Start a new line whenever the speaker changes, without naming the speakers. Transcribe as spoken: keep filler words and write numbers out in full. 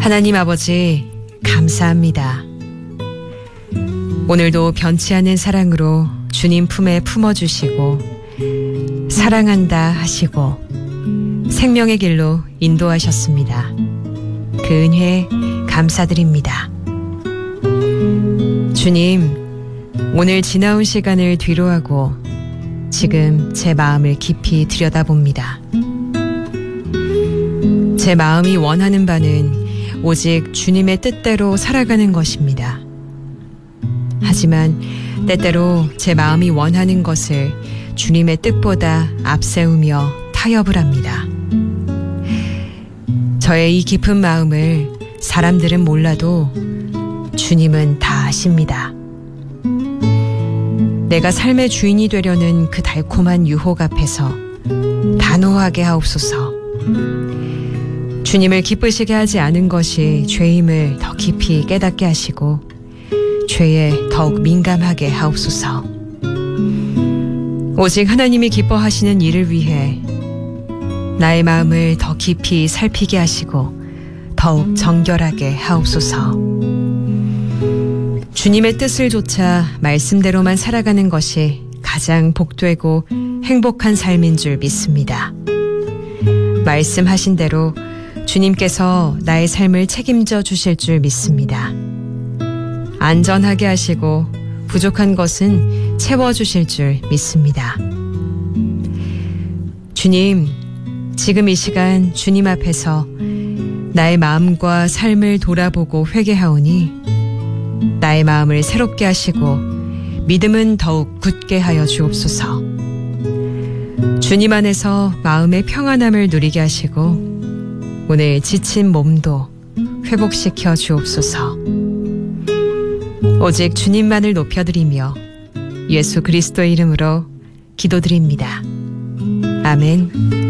하나님 아버지, 감사합니다. 오늘도 변치 않는 사랑으로 주님 품에 품어주시고 사랑한다 하시고 생명의 길로 인도하셨습니다. 그 은혜 감사드립니다. 주님, 오늘 지나온 시간을 뒤로하고 지금 제 마음을 깊이 들여다봅니다. 제 마음이 원하는 바는 오직 주님의 뜻대로 살아가는 것입니다. 하지만 때때로 제 마음이 원하는 것을 주님의 뜻보다 앞세우며 타협을 합니다. 저의 이 깊은 마음을 사람들은 몰라도 주님은 다 아십니다. 내가 삶의 주인이 되려는 그 달콤한 유혹 앞에서 단호하게 하옵소서. 주님을 기쁘시게 하지 않은 것이 죄임을 더 깊이 깨닫게 하시고 죄에 더욱 민감하게 하옵소서. 오직 하나님이 기뻐하시는 일을 위해 나의 마음을 더 깊이 살피게 하시고 더욱 정결하게 하옵소서. 주님의 뜻을 좇아 말씀대로만 살아가는 것이 가장 복되고 행복한 삶인 줄 믿습니다. 말씀하신 대로 주님께서 나의 삶을 책임져 주실 줄 믿습니다. 안전하게 하시고 부족한 것은 채워주실 줄 믿습니다. 주님, 지금 이 시간 주님 앞에서 나의 마음과 삶을 돌아보고 회개하오니 나의 마음을 새롭게 하시고 믿음은 더욱 굳게 하여 주옵소서. 주님 안에서 마음의 평안함을 누리게 하시고 오늘 지친 몸도 회복시켜 주옵소서. 오직 주님만을 높여드리며 예수 그리스도의 이름으로 기도드립니다. 아멘.